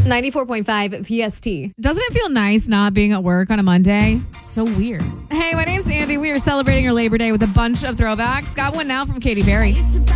94.5 PST. Doesn't it feel nice not being at work on a Monday? So weird. Hey, my name's Andy. We are celebrating our Labor Day with a bunch of throwbacks. Got one now from Katy Perry.